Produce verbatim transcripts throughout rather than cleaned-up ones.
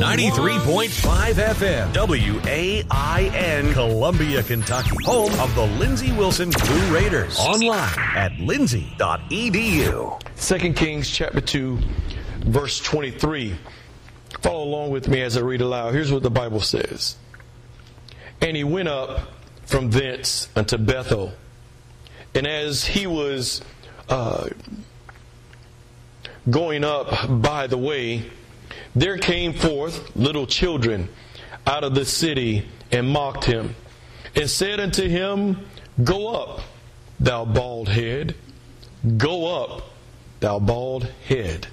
ninety-three point five F M, W A I N, Columbia, Kentucky. Home of the Lindsey Wilson Blue Raiders. Online at lindsey dot e d u. Second Kings chapter two, verse twenty-three. Follow along with me as I read aloud. Here's what the Bible says. And he went up from thence unto Bethel. And as he was uh, going up by the way, there came forth little children out of the city and mocked him, and said unto him, Go up, thou bald head. Go up, thou bald head.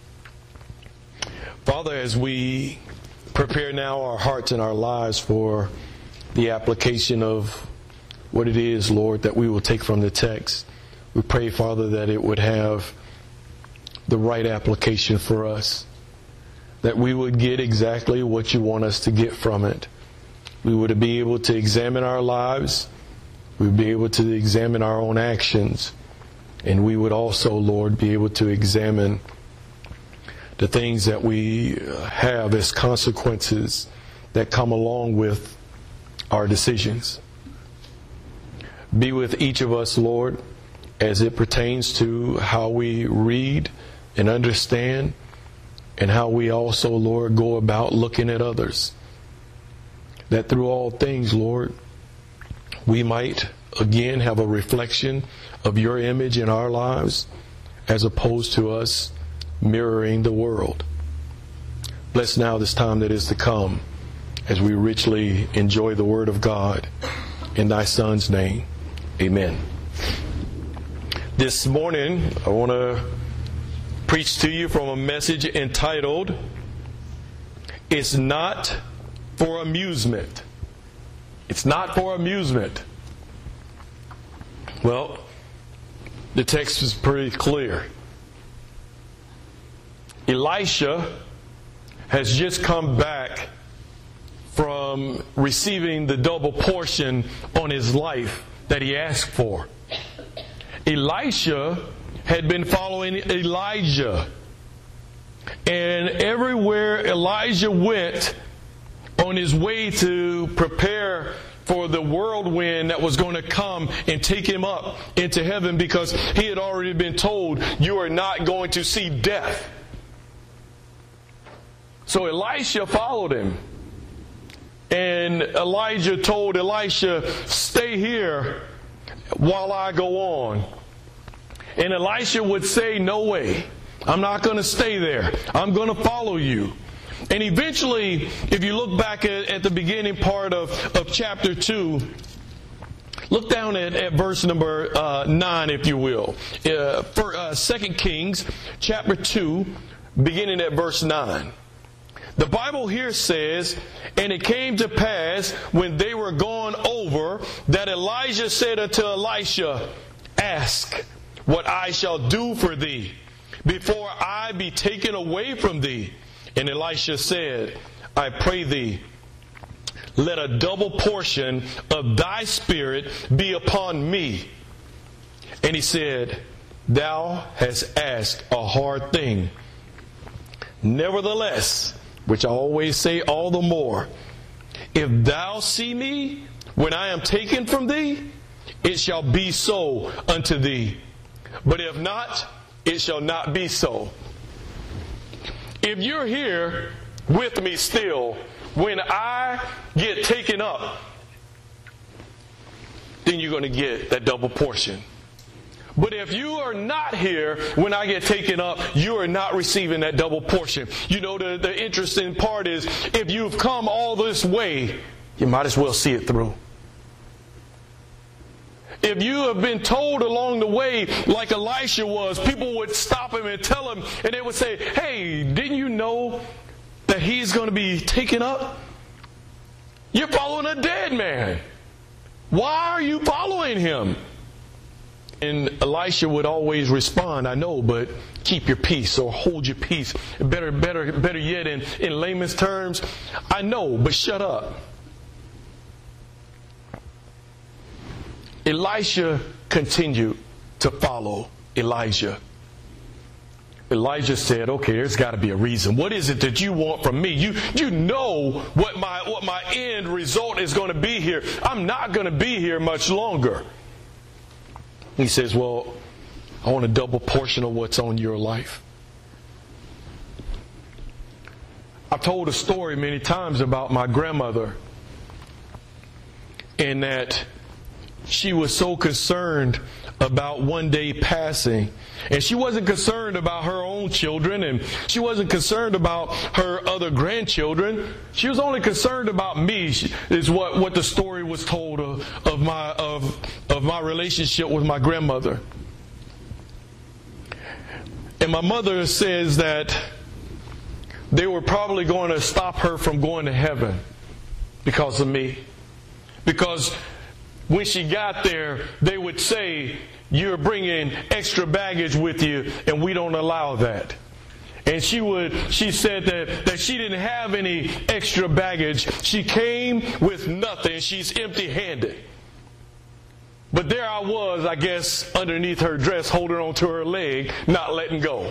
Father, as we prepare now our hearts and our lives for the application of what it is, Lord, that we will take from the text, we pray, Father, that it would have the right application for us, that we would get exactly what you want us to get from it. We would be able to examine our lives, we would be able to examine our own actions, and we would also, Lord, be able to examine the things that we have as consequences that come along with our decisions. Be with each of us, Lord, as it pertains to how we read and understand, and how we also, Lord, go about looking at others. That through all things, Lord, we might again have a reflection of your image in our lives, as opposed to us mirroring the world. Bless now this time that is to come, as we richly enjoy the Word of God. In thy Son's name, amen. This morning, I want to preach to you from a message entitled, It's Not for Amusement. It's not for amusement. Well, the text is pretty clear. Elisha has just come back from receiving the double portion on his life that he asked for. Elisha had been following Elijah, and everywhere Elijah went on his way to prepare for the whirlwind that was going to come and take him up into heaven, because he had already been told, you are not going to see death. So Elisha followed him, and Elijah told Elisha, stay here while I go on. And Elisha would say, no way, I'm not going to stay there. I'm going to follow you. And eventually, if you look back at, at the beginning part of, of chapter two, look down at, at verse number uh, nine, if you will. Uh, for uh, Second Kings chapter two, beginning at verse nine. The Bible here says, and it came to pass when they were gone over, that Elijah said unto Elisha, ask what I shall do for thee before I be taken away from thee. And Elisha said, I pray thee, let a double portion of thy spirit be upon me. And he said, thou hast asked a hard thing. Nevertheless, which I always say all the more, if thou see me when I am taken from thee, it shall be so unto thee. But if not, it shall not be so. If you're here with me still, when I get taken up, then you're going to get that double portion. But if you are not here when I get taken up, you are not receiving that double portion. You know, the, the interesting part is, if you've come all this way, you might as well see it through. If you have been told along the way, like Elisha was, people would stop him and tell him, and they would say, hey, didn't you know that he's going to be taken up? You're following a dead man. Why are you following him? And Elisha would always respond, I know, but keep your peace, or hold your peace. Better, better, better yet, in, in layman's terms, I know, but shut up. Elisha continued to follow Elijah. Elijah said, okay, there's got to be a reason. What is it that you want from me? You you know what my what my end result is going to be here. I'm not going to be here much longer. He says, well, I want a double portion of what's on your life. I've told a story many times about my grandmother, and that she was so concerned about one day passing. And she wasn't concerned about her own children, and she wasn't concerned about her other grandchildren. She was only concerned about me, is what, what the story was told of, of my of of my relationship with my grandmother. And my mother says that they were probably going to stop her from going to heaven because of me. Because when she got there, they would say, you're bringing extra baggage with you, and we don't allow that. And she would, she said that, that she didn't have any extra baggage. She came with nothing. She's empty-handed. But there I was, I guess, underneath her dress, holding on to her leg, not letting go.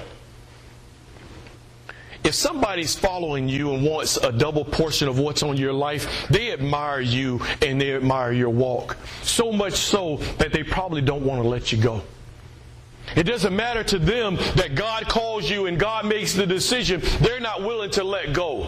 If somebody's following you and wants a double portion of what's on your life, they admire you and they admire your walk. So much so that they probably don't want to let you go. It doesn't matter to them that God calls you and God makes the decision. They're not willing to let go.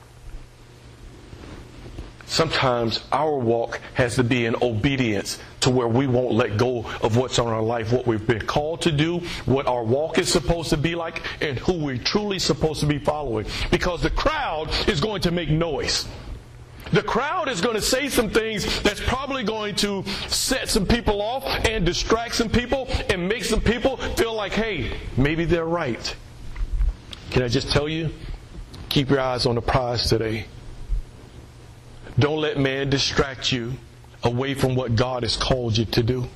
Sometimes our walk has to be in obedience to where we won't let go of what's on our life, what we've been called to do, what our walk is supposed to be like, and who we're truly supposed to be following. Because the crowd is going to make noise. The crowd is going to say some things that's probably going to set some people off and distract some people and make some people feel like, hey, maybe they're right. Can I just tell you? Keep your eyes on the prize today. Don't let man distract you away from what God has called you to do.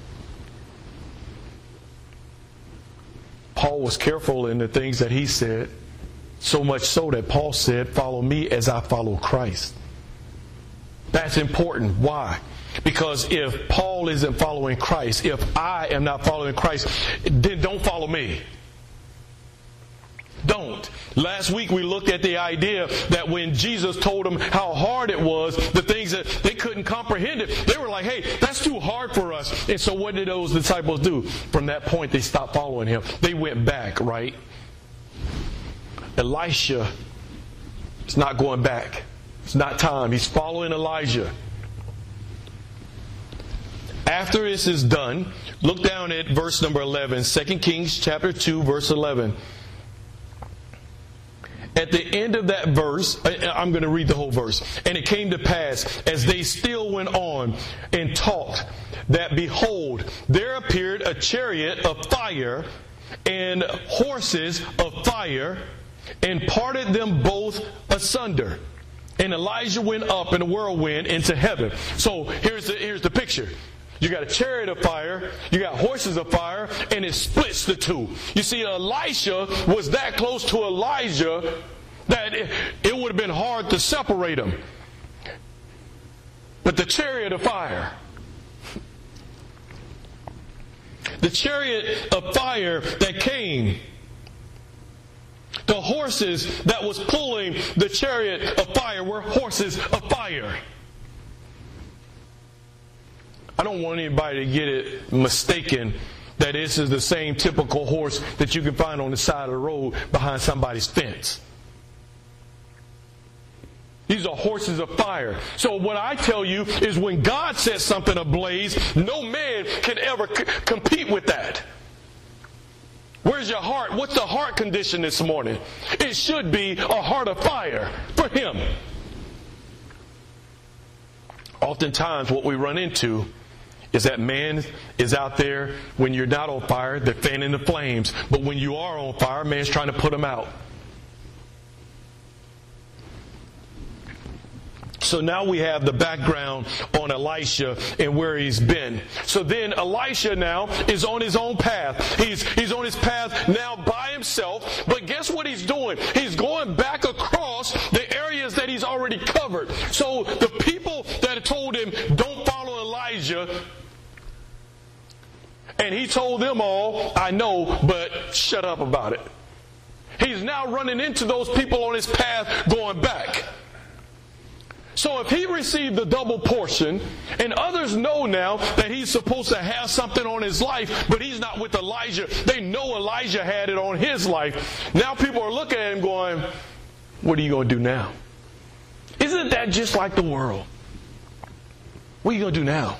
Paul was careful in the things that he said, so much so that Paul said, follow me as I follow Christ. That's important. Why? Because if Paul isn't following Christ, if I am not following Christ, then don't follow me. Don't. Last week we looked at the idea that when Jesus told them how hard it was, the things that they couldn't comprehend it, they were like, hey, that's too hard for us. And so what did those disciples do? From that point, they stopped following him. They went back, right? Elisha is not going back. It's not time. He's following Elijah. After this is done, look down at verse number eleven, Second Kings chapter two, verse eleven. At the end of that verse, I'm going to read the whole verse. And it came to pass, as they still went on and talked, that behold, there appeared a chariot of fire and horses of fire, and parted them both asunder. And Elijah went up in a whirlwind into heaven. So here's the, here's the picture. You got a chariot of fire, you got horses of fire, and it splits the two. You see, Elisha was that close to Elijah that it, it would have been hard to separate them. But the chariot of fire, the chariot of fire that came, the horses that was pulling the chariot of fire were horses of fire. I don't want anybody to get it mistaken that this is the same typical horse that you can find on the side of the road behind somebody's fence. These are horses of fire. So what I tell you is when God sets something ablaze, no man can ever c- compete with that. Where's your heart? What's the heart condition this morning? It should be a heart of fire for Him. Oftentimes what we run into is that man is out there, when you're not on fire, they're fanning the flames. But when you are on fire, man's trying to put them out. So now we have the background on Elisha and where he's been. So then Elisha now is on his own path. He's, he's on his path now by himself. But guess what he's doing? He's going back across the areas that he's already covered. So the people that told him, don't follow Elijah, and he told them all, I know, but shut up about it. He's now running into those people on his path going back. So if he received the double portion, and others know now that he's supposed to have something on his life, but he's not with Elijah. They know Elijah had it on his life. Now people are looking at him going, what are you going to do now? Isn't that just like the world? What are you going to do now?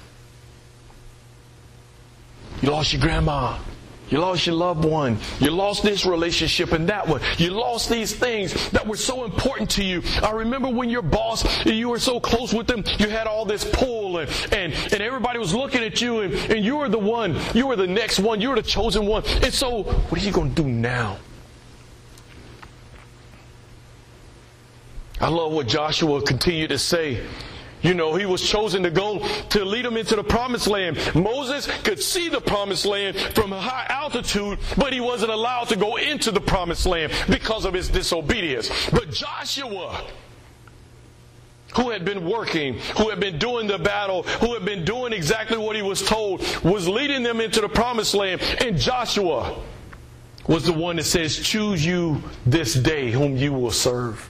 You lost your grandma. You lost your loved one. You lost this relationship and that one. You lost these things that were so important to you. I remember when your boss, you were so close with them, you had all this pull and, and, and everybody was looking at you and, and you were the one, you were the next one, you were the chosen one. And so, what are you going to do now? I love what Joshua continued to say. You know, he was chosen to go to lead them into the promised land. Moses could see the promised land from a high altitude, but he wasn't allowed to go into the promised land because of his disobedience. But Joshua, who had been working, who had been doing the battle, who had been doing exactly what he was told, was leading them into the promised land. And Joshua was the one that says, choose you this day whom you will serve.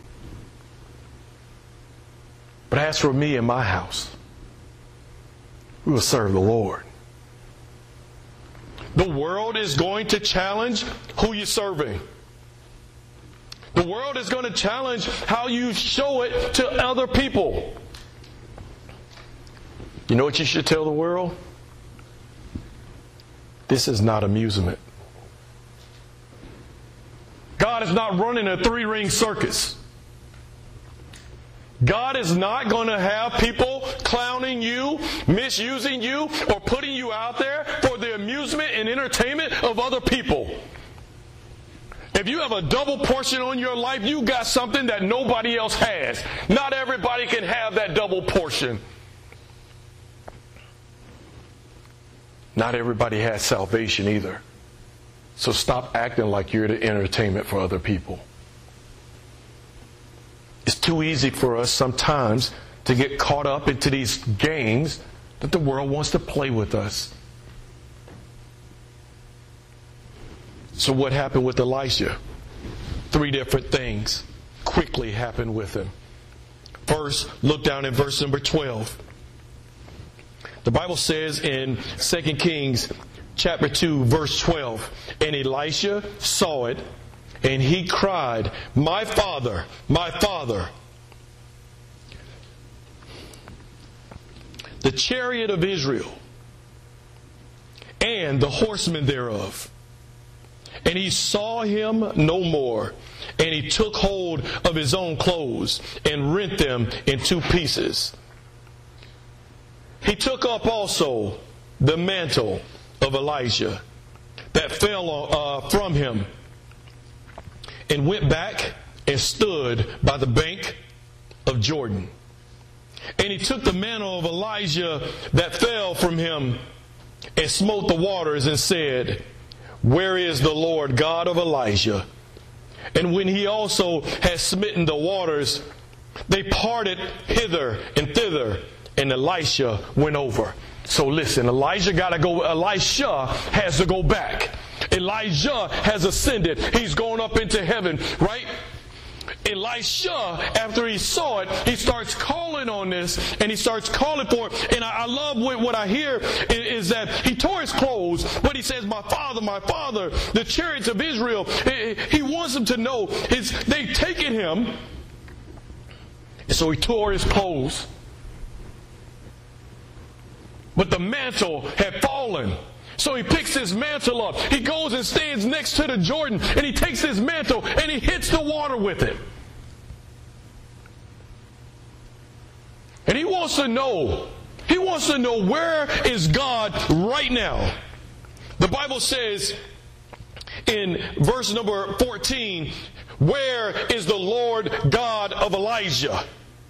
But as for me and my house, we will serve the Lord. The world is going to challenge who you're serving. The world is going to challenge how you show it to other people. You know what you should tell the world? This is not amusement. God is not running a three-ring circus. God is not going to have people clowning you, misusing you, or putting you out there for the amusement and entertainment of other people. If you have a double portion on your life, you got something that nobody else has. Not everybody can have that double portion. Not everybody has salvation either. So stop acting like you're the entertainment for other people. It's too easy for us sometimes to get caught up into these games that the world wants to play with us. So what happened with Elisha? Three different things quickly happened with him. First, look down in verse number twelve. The Bible says in Second Kings chapter two, verse twelve, and Elisha saw it, and he cried, my father, my father, the chariot of Israel, and the horsemen thereof. And he saw him no more. And he took hold of his own clothes and rent them in two pieces. He took up also the mantle of Elijah that fell uh, from him, and went back and stood by the bank of Jordan. And he took the mantle of Elijah that fell from him and smote the waters and said, where is the Lord God of Elijah? And when he also had smitten the waters, they parted hither and thither, and Elisha went over. So listen, Elijah got to go. Elisha has to go back. Elijah has ascended. He's going up into heaven, right? Elisha, after he saw it, he starts calling on this, and he starts calling for it. And I, I love what, what I hear is, is that he tore his clothes, but he says, my father, my father, the chariots of Israel. He wants them to know his, they've taken him. And so he tore his clothes. But the mantle had fallen. So he picks his mantle up. He goes and stands next to the Jordan, and he takes his mantle and he hits the water with it. And he wants to know, he wants to know, where is God right now? The Bible says in verse number fourteen, where is the Lord God of Elijah?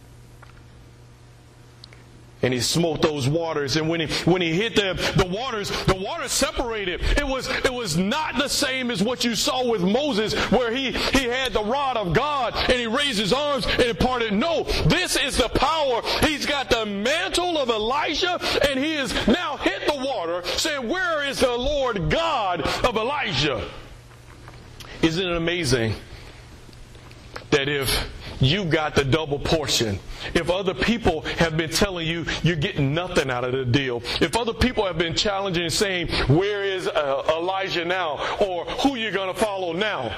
And he smote those waters, and when he when he hit them, the waters, the waters separated. It was it was not the same as what you saw with Moses, where he, he had the rod of God and he raised his arms and it parted. No, this is the power. He's got the mantle of Elijah, and he has now hit the water, saying, where is the Lord God of Elijah? Isn't it amazing that if you got the double portion, if other people have been telling you you're getting nothing out of the deal, if other people have been challenging and saying, where is uh, Elijah now? Or who you going to follow now?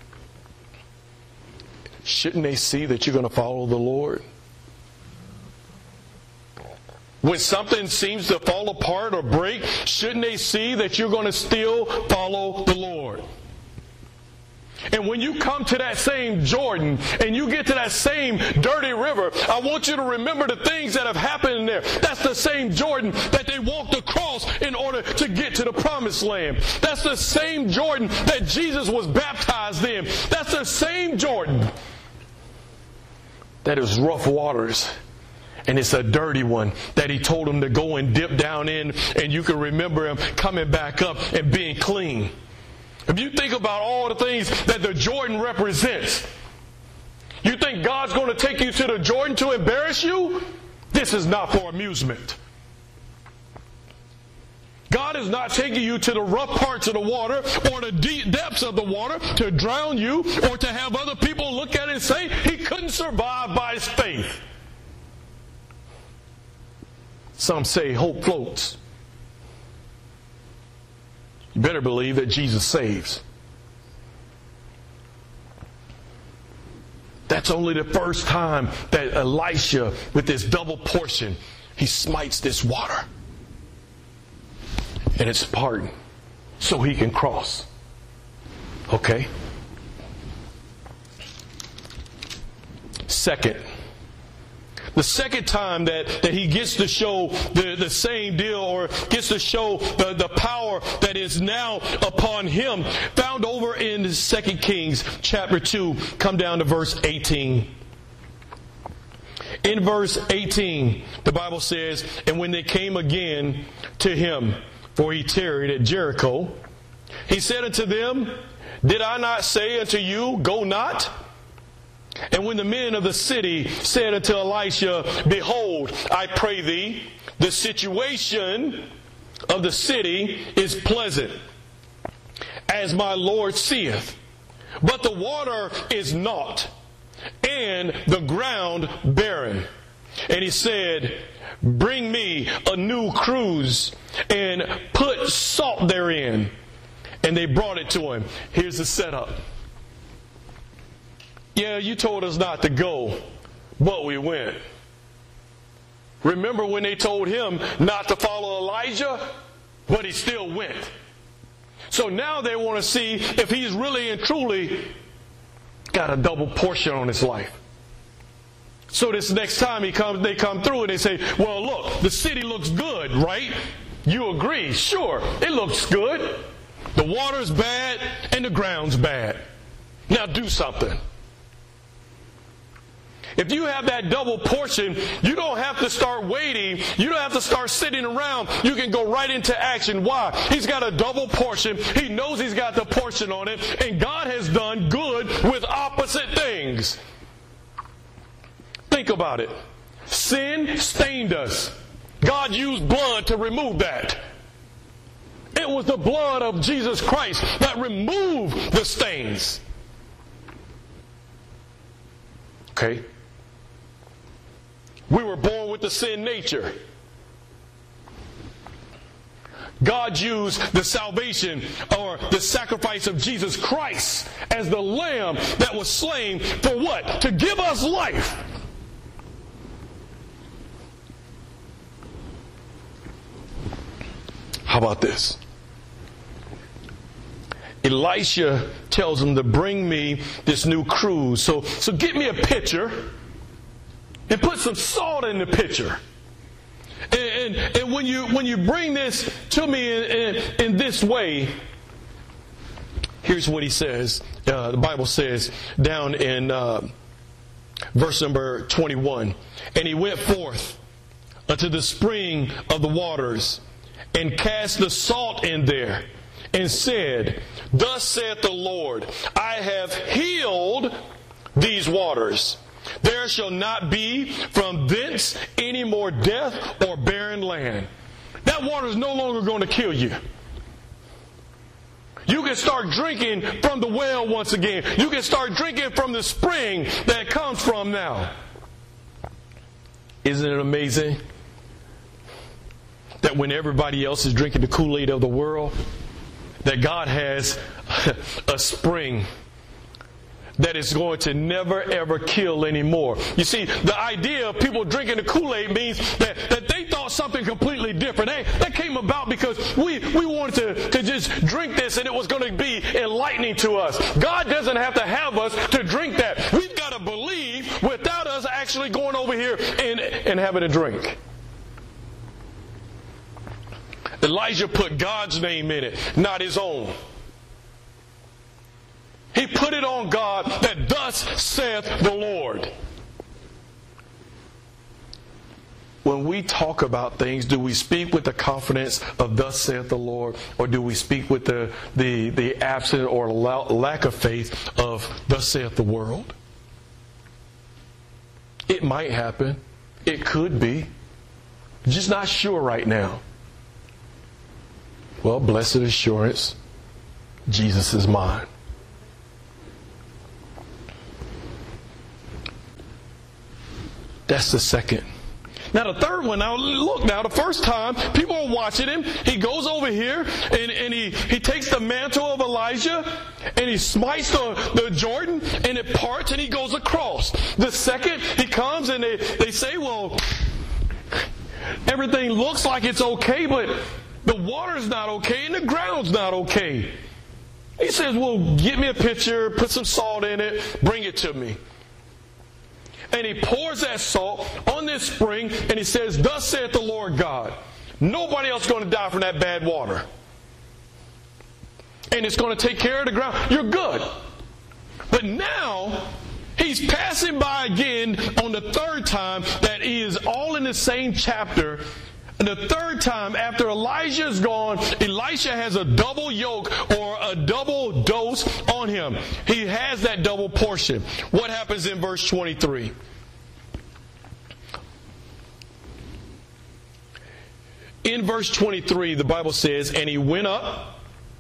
Shouldn't they see that you're going to follow the Lord? When something seems to fall apart or break, shouldn't they see that you're going to still follow the Lord? And when you come to that same Jordan and you get to that same dirty river, I want you to remember the things that have happened in there. That's the same Jordan that they walked across in order to get to the promised land. That's the same Jordan that Jesus was baptized in. That's the same Jordan that is rough waters. And it's a dirty one that he told him to go and dip down in, and you can remember him coming back up and being clean. If you think about all the things that the Jordan represents, you think God's going to take you to the Jordan to embarrass you? This is not for amusement. God is not taking you to the rough parts of the water or the deep depths of the water to drown you or to have other people look at it and say he couldn't survive by his faith. Some say hope floats. You better believe that Jesus saves. That's only the first time that Elisha, with this double portion, he smites this water. And it's parting so he can cross. Okay? Second. The second time that, that he gets to show the, the same deal, or gets to show the, the power that is now upon him, found over in Second Kings chapter two, come down to verse eighteen. In verse eighteen, the Bible says, and when they came again to him, for he tarried at Jericho, he said unto them, did I not say unto you, go not? And when the men of the city said unto Elisha, behold, I pray thee, the situation of the city is pleasant, as my Lord seeth, but the water is naught, and the ground barren. And he said, bring me a new cruse, and put salt therein. And they brought it to him. Here's the setup. Yeah, you told us not to go, but we went. Remember when they told him not to follow Elijah, but he still went. So now they want to see if he's really and truly got a double portion on his life. So this next time he comes, they come through and they say, well, look, the city looks good, right? You agree? Sure, it looks good. The water's bad and the ground's bad. Now do something. If you have that double portion, you don't have to start waiting. You don't have to start sitting around. You can go right into action. Why? He's got a double portion. He knows he's got the portion on it. And God has done good with opposite things. Think about it. Sin stained us. God used blood to remove that. It was the blood of Jesus Christ that removed the stains. Okay? We were born with the sin nature. God used the salvation or the sacrifice of Jesus Christ as the lamb that was slain for what? To give us life. How about this? Elisha tells him to bring me this new cruse. So, so get me a pitcher and put some salt in the pitcher. And, and, and when you when you bring this to me in, in, in this way, here's what he says. Uh, the Bible says down in uh, verse number twenty-one, and he went forth unto the spring of the waters, and cast the salt in there, and said, thus saith the Lord, I have healed these waters. There shall not be from thence any more death or barren land. That water is no longer going to kill you. You can start drinking from the well once again. You can start drinking from the spring that it comes from now. Isn't it amazing that when everybody else is drinking the Kool-Aid of the world, that God has a spring that is going to never ever kill anymore? You see, the idea of people drinking the Kool-Aid means that, that they thought something completely different. They, that came about because we, we wanted to, to just drink this and it was going to be enlightening to us. God doesn't have to have us to drink that. We've got to believe without us actually going over here and, and having a drink. Elijah put God's name in it, not his own. He put it on God that thus saith the Lord. When we talk about things, do we speak with the confidence of thus saith the Lord, or do we speak with the, the, the absence or lack of faith of thus saith the world? It might happen. It could be. Just not sure right now. Well, blessed assurance, Jesus is mine. That's the second. Now the third one, now look now, the first time people are watching him, he goes over here and, and he, he takes the mantle of Elijah and he smites the, the Jordan and it parts and he goes across. The second he comes and they, they say, well, everything looks like it's okay, but the water's not okay and the ground's not okay. He says, well, get me a pitcher, put some salt in it, bring it to me. And he pours that salt on this spring and he says, thus saith the Lord God, nobody else is going to die from that bad water. And it's going to take care of the ground. You're good. But now, he's passing by again on the third time that he is all in the same chapter. And the third time, after Elijah is gone, Elisha has a double yoke or a double dose on him. He has that double portion. What happens in verse twenty-three? In verse twenty-three, the Bible says, and he went up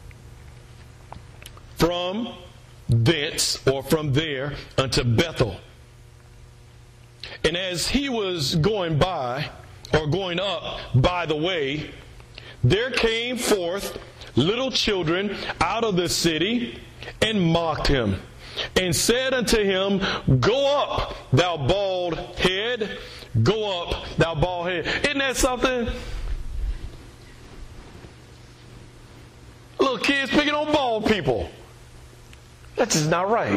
from thence, or from there, unto Bethel. And as he was going by, or going up by the way, there came forth little children out of the city and mocked him, and said unto him, go up, thou bald head, go up, thou bald head. Isn't that something? Little kids picking on bald people. That's just not right.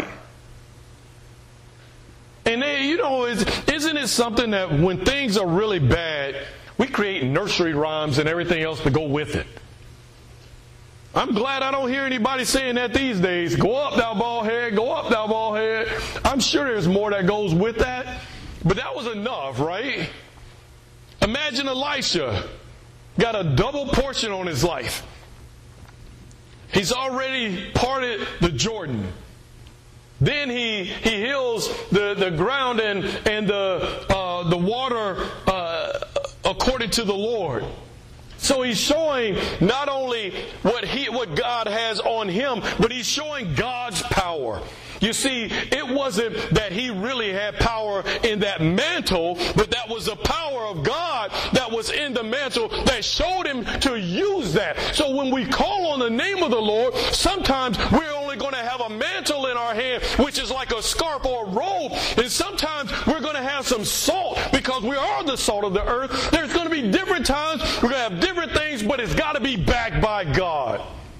And they, you know, isn't it something that when things are really bad, we create nursery rhymes and everything else to go with it? I'm glad I don't hear anybody saying that these days. Go up, thou bald head. Go up, thou bald head. I'm sure there's more that goes with that. But that was enough, right? Imagine Elisha got a double portion on his life. He's already parted the Jordan. Then he, he heals the, the ground and, and the, uh, the water uh, according to the Lord. So he's showing not only what he, what God has on him, but he's showing God's power. You see, it wasn't that he really had power in that mantle, but that was the power of God that was in the mantle that showed him to use that. So when we call on the name of the Lord, sometimes we're only going to have a mantle in our hand, which is like a scarf or a robe. And sometimes we're going to have some salt because we are the salt of the earth. There's going to be different times. We're going to have different things, but it's got to be backed by God.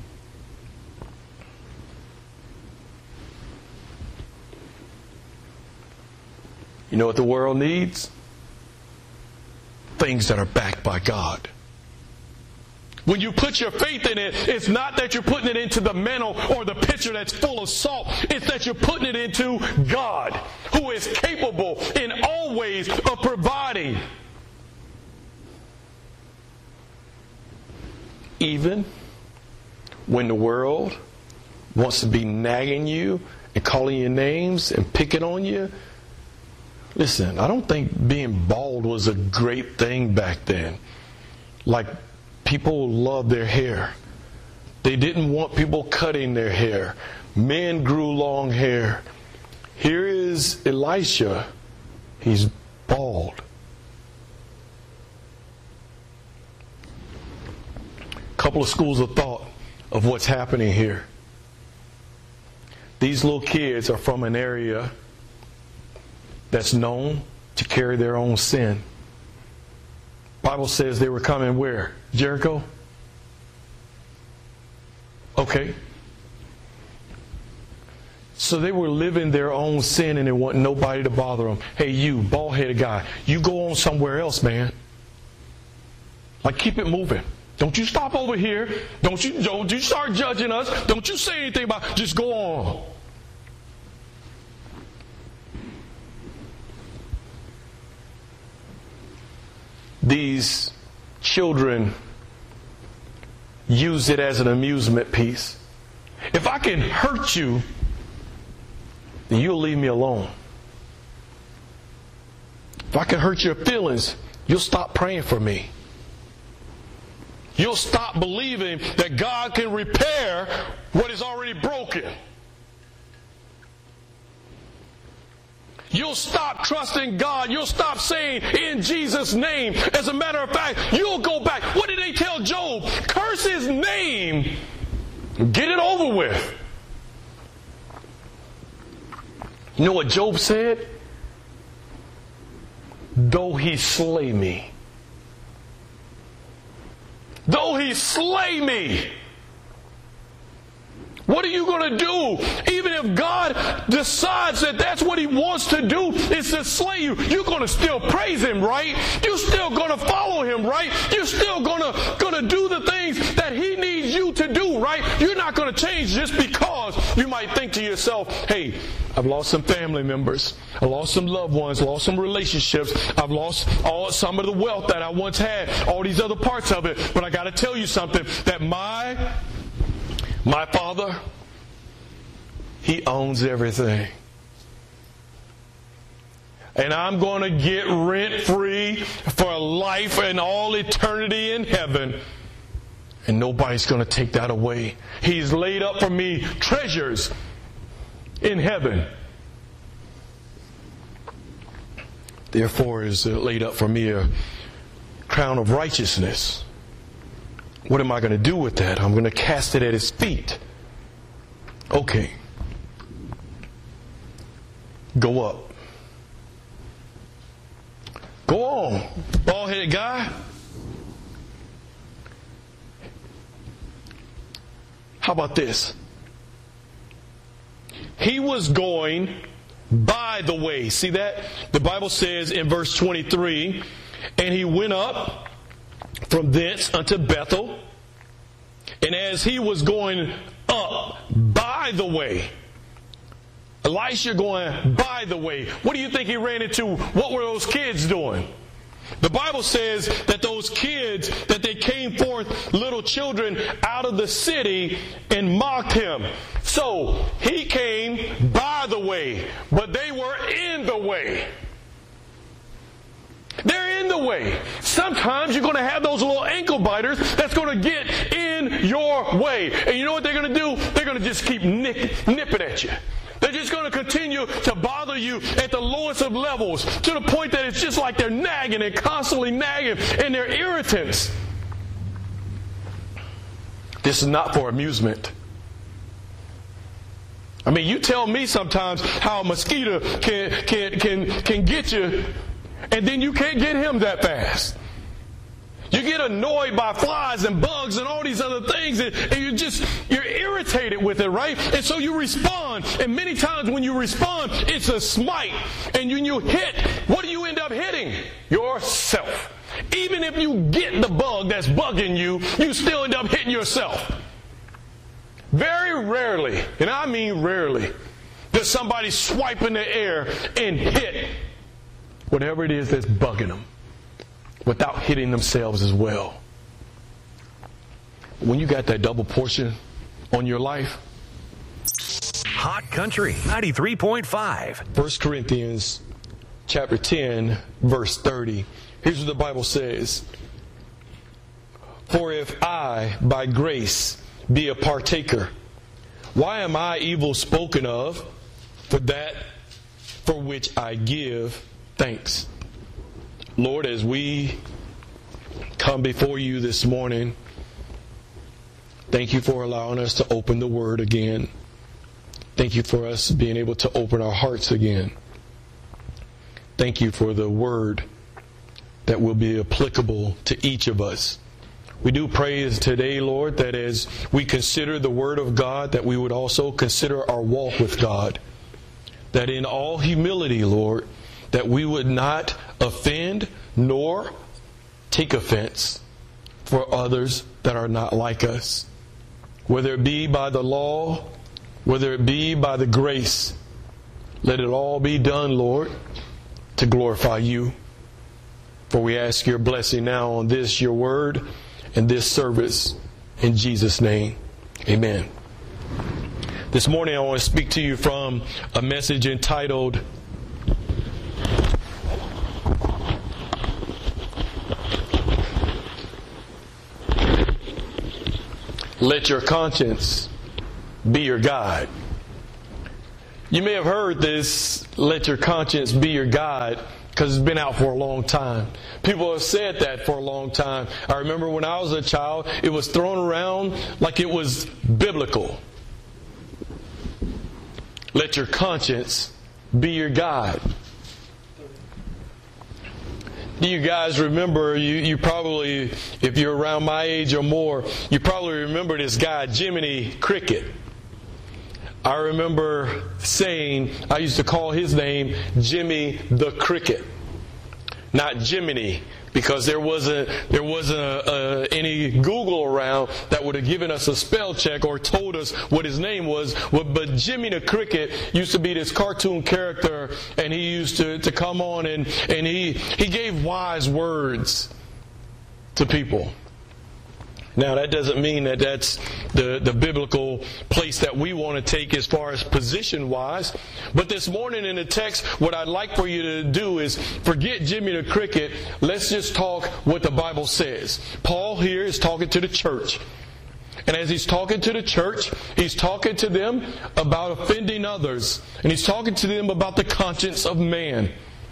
You know what the world needs? Things that are backed by God. When you put your faith in it, it's not that you're putting it into the mantle or the pitcher that's full of salt. It's that you're putting it into God, who is capable in all ways of providing. Even when the world wants to be nagging you and calling you names and picking on you. Listen, I don't think being bald was a great thing back then. Like, people loved their hair. They didn't want people cutting their hair. Men grew long hair. Here is Elisha. He's bald. Couple of schools of thought of what's happening here. These little kids are from an area that's known to carry their own sin. Bible says they were coming where? Jericho? Okay. So they were living their own sin and they want nobody to bother them. Hey, you, bald-headed guy, you go on somewhere else, man. Like, keep it moving. Don't you stop over here. Don't you, don't you start judging us. Don't you say anything about it. Just go on. These children use it as an amusement piece. If I can hurt you, then you'll leave me alone. If I can hurt your feelings, you'll stop praying for me. You'll stop believing that God can repair what is already broken. You'll stop trusting God. You'll stop saying, in Jesus' name. As a matter of fact, you'll go back. What did they tell Job? Curse his name. Get it over with. You know what Job said? Though he slay me. Though he slay me. What are you going to do? Even if God decides that that's what He wants to do, is to slay you, you're going to still praise Him, right? You're still going to follow Him, right? You're still going to, going to do the things that He needs you to do, right? You're not going to change just because you might think to yourself, hey, I've lost some family members. I lost some loved ones, lost some relationships. I've lost all some of the wealth that I once had, all these other parts of it. But I got to tell you something, that my My Father, He owns everything. And I'm going to get rent-free for life and all eternity in heaven. And nobody's going to take that away. He's laid up for me treasures in heaven. Therefore is laid up for me a crown of righteousness. What am I going to do with that? I'm going to cast it at His feet. Okay. Go up. Go on, bald-headed guy. How about this? He was going by the way. See that? The Bible says in verse twenty-three, and he went up from thence unto Bethel, and as he was going up by the way, Elisha going by the way, what do you think he ran into? What were those kids doing? The Bible says that those kids, that they came forth, little children, out of the city and mocked him. So he came by the way, but they were in the way. They're in the way. Sometimes you're going to have those little ankle biters that's going to get in your way. And you know what they're going to do? They're going to just keep nick, nipping at you. They're just going to continue to bother you at the lowest of levels, to the point that it's just like they're nagging and constantly nagging, and they're irritants. This is not for amusement. I mean, you tell me sometimes how a mosquito can can can can get you, and then you can't get him that fast. You get annoyed by flies and bugs and all these other things, and, and you just, you're irritated with it, right? And so you respond, and many times when you respond, it's a smite. And when you hit, what do you end up hitting? Yourself. Even if you get the bug that's bugging you, you still end up hitting yourself. Very rarely, and I mean rarely, does somebody swipe in the air and hit whatever it is that's bugging them, without hitting themselves as well. When you got that double portion on your life. Hot Country ninety-three point five. First Corinthians chapter ten, verse thirty. Here's what the Bible says. For if I, by grace, be a partaker? Why am I evil spoken of for that for which I give thanks? Lord, as we come before you this morning, thank you for allowing us to open the Word again. Thank you for us being able to open our hearts again. Thank you for the Word that will be applicable to each of us. We do pray today, Lord, that as we consider the Word of God, that we would also consider our walk with God. That in all humility, Lord, that we would not offend nor take offense for others that are not like us. Whether it be by the law, whether it be by the grace, let it all be done, Lord, to glorify you. For we ask your blessing now on this, your word, and this service. In Jesus' name, amen. This morning I want to speak to you from a message entitled, Let Your Conscience Be Your Guide. You may have heard this, let your conscience be your guide, because it's been out for a long time. People have said that for a long time. I remember when I was a child, it was thrown around like it was biblical. Let your conscience be your guide. Do you guys remember, you, you probably, if you're around my age or more, you probably remember this guy, Jiminy Cricket. I remember saying, I used to call his name Jimmy the Cricket, not Jiminy, because there wasn't there wasn't a, a, any Google around that would have given us a spell check or told us what his name was. But Jimmy the Cricket used to be this cartoon character, and he used to, to come on and, and he, he gave wise words to people. Now, that doesn't mean that that's the, the biblical place that we want to take as far as position-wise. But this morning in the text, what I'd like for you to do is forget Jimmy the Cricket. Let's just talk what the Bible says. Paul here is talking to the church. And as he's talking to the church, he's talking to them about offending others. And he's talking to them about the conscience of man.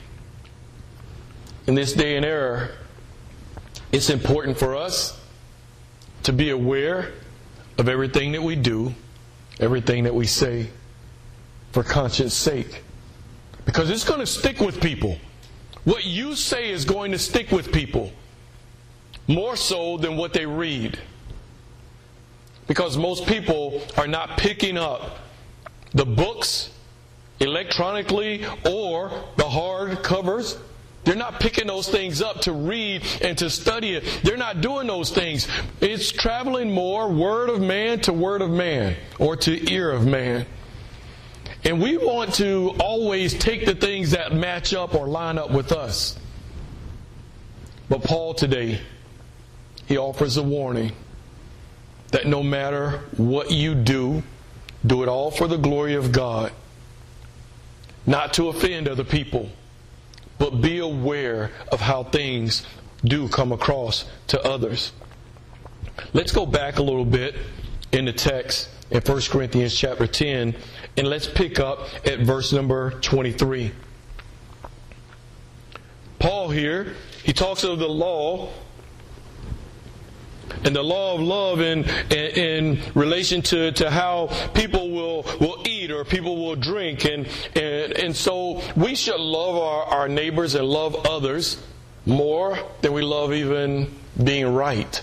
In this day and era, it's important for us to be aware of everything that we do, everything that we say, for conscience sake. Because it's going to stick with people. What you say is going to stick with people, more so than what they read. Because most people are not picking up the books electronically or the hard covers. They're not picking those things up to read and to study it. They're not doing those things. It's traveling more word of man to word of man, or to ear of man. And we want to always take the things that match up or line up with us. But Paul today, he offers a warning that no matter what you do, do it all for the glory of God. Not to offend other people, but be aware of how things do come across to others. Let's go back a little bit in the text in First Corinthians chapter ten, and let's pick up at verse number twenty-three. Paul here, he talks of the law, and the law of love in, in, in relation to, to how people will, will eat or people will drink. And, and, and so we should love our, our neighbors and love others more than we love even being right.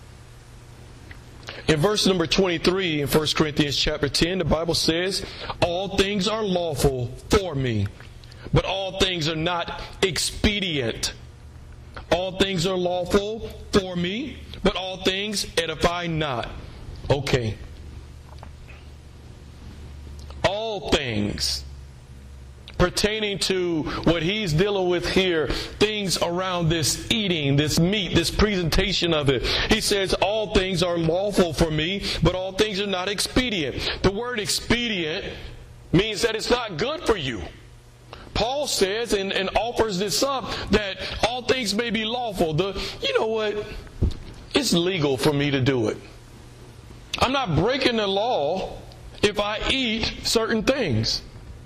In verse number twenty-three in First Corinthians chapter ten, the Bible says, all things are lawful for me, but all things are not expedient. All things are lawful for me, but all things edify not. Okay. All things pertaining to what he's dealing with here, things around this eating, this meat, this presentation of it. He says, all things are lawful for me, but all things are not expedient. The word expedient means that it's not good for you. Paul says and, and offers this up, that all things may be lawful. The, you know what? It's legal for me to do it. I'm not breaking the law if I eat certain things.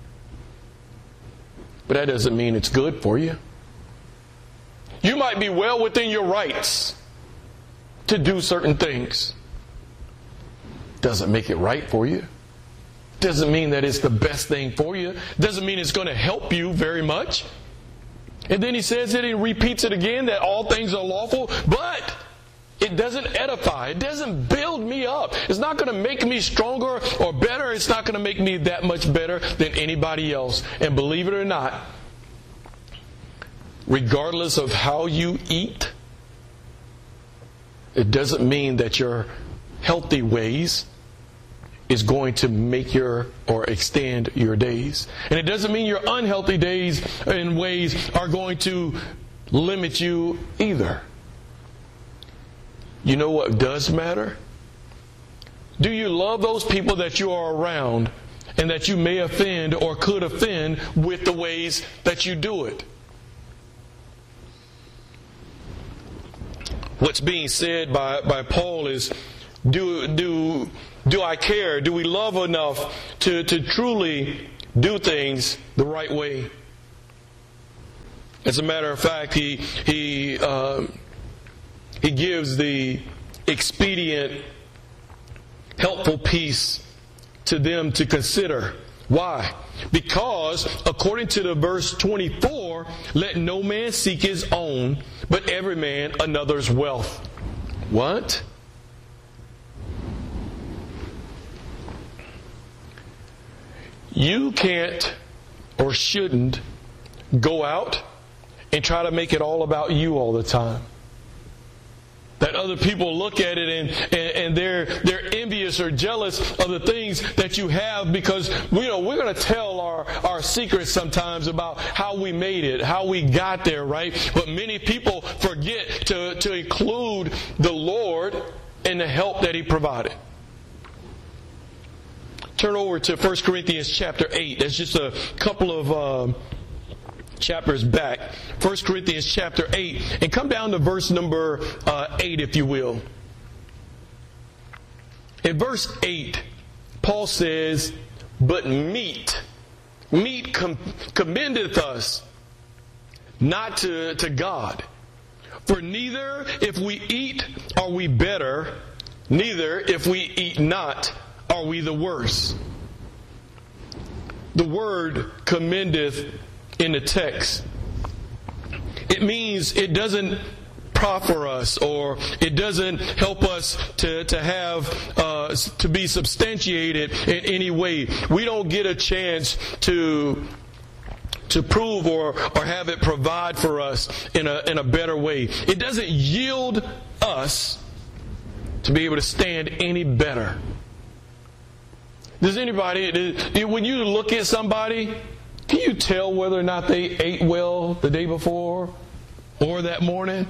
But that doesn't mean it's good for you. You might be well within your rights to do certain things. Doesn't make it right for you. Doesn't mean that it's the best thing for you. Doesn't mean it's going to help you very much. And then he says it and repeats it again, that all things are lawful, but it doesn't edify. It doesn't build me up. It's not going to make me stronger or better. It's not going to make me that much better than anybody else. And believe it or not, regardless of how you eat, it doesn't mean that your healthy ways is going to make your or extend your days. And it doesn't mean your unhealthy days and ways are going to limit you either. You know what does matter? Do you love those people that you are around and that you may offend or could offend with the ways that you do it? What's being said by, by Paul is, do, do, do I care? Do we love enough to, to truly do things the right way? As a matter of fact, he, he, uh, he gives the expedient, helpful piece to them to consider. Why? Because, according to the verse twenty-four, let no man seek his own, but every man another's wealth. What? You can't or shouldn't go out and try to make it all about you all the time. That other people look at it and, and, and they're they're envious or jealous of the things that you have, because you know we're going to tell our, our secrets sometimes about how we made it, how we got there, right? But many people forget to, to include the Lord and the help that He provided. Turn over to First Corinthians chapter eight. That's just a couple of um, chapters back. First Corinthians chapter eight. And come down to verse number uh, eight, if you will. In verse eight, Paul says, but meat, meat com- commendeth us not to, to God. For neither if we eat are we better, neither if we eat not are we the worse. The word commendeth in the text, it means it doesn't proffer us, or it doesn't help us to, to have uh, to be substantiated in any way. We don't get a chance to to prove or or have it provide for us in a in a better way. It doesn't yield us to be able to stand any better. Does anybody, when you look at somebody, can you tell whether or not they ate well the day before or that morning?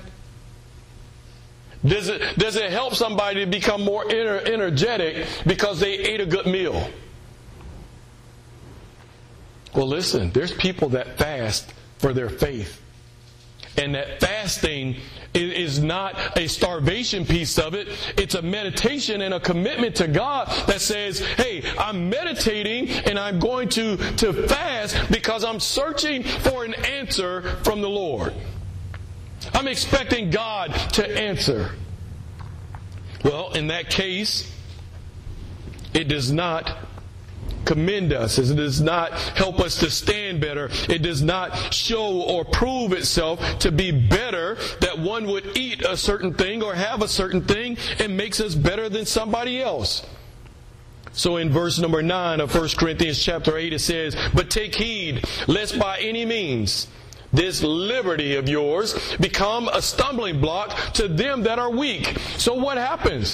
Does it, does it help somebody to become more ener- energetic because they ate a good meal? Well, listen, there's people that fast for their faith. And that fasting is not a starvation piece of it. It's a meditation and a commitment to God that says, hey, I'm meditating and I'm going to, to fast because I'm searching for an answer from the Lord. I'm expecting God to answer. Well, in that case, it does not commend us. It does not help us to stand better. It does not show or prove itself to be better that one would eat a certain thing or have a certain thing and makes us better than somebody else. So in verse number nine of First Corinthians chapter eight, it says, but take heed lest by any means this liberty of yours become a stumbling block to them that are weak. So what happens?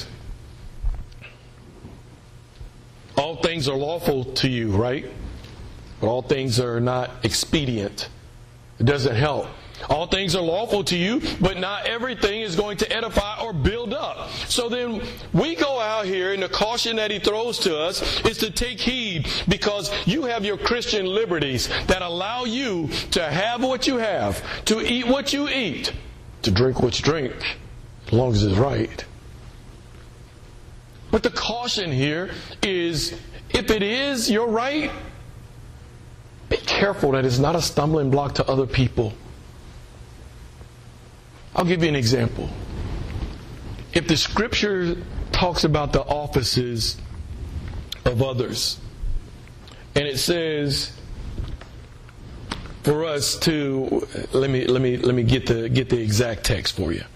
All things are lawful to you, right? But all things are not expedient. It doesn't help. All things are lawful to you, but not everything is going to edify or build up. So then we go out here, and the caution that he throws to us is to take heed, because you have your Christian liberties that allow you to have what you have, to eat what you eat, to drink what you drink, as long as it's right. But the caution here is, if it is your right, be careful that it's not a stumbling block to other people. I'll give you an example. If the scripture talks about the offices of others, and it says for us to let me let me let me get the get the exact text for you.